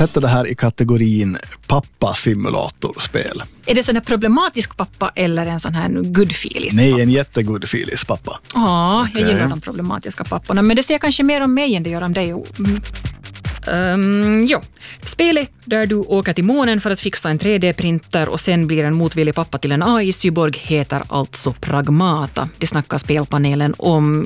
sätter det här i kategorin pappa-simulatorspel. Är det sån här problematisk pappa eller en sån här gudfilis? Nej, en jättegudfilis pappa. Ja, jag gillar de problematiska papporna. Men det ser kanske mer om mig än det gör om dig. Spelet där du åker till månen för att fixa en 3D-printer och sen blir en motvillig pappa till en AI-cyborg heter alltså Pragmata. Det snackar spelpanelen om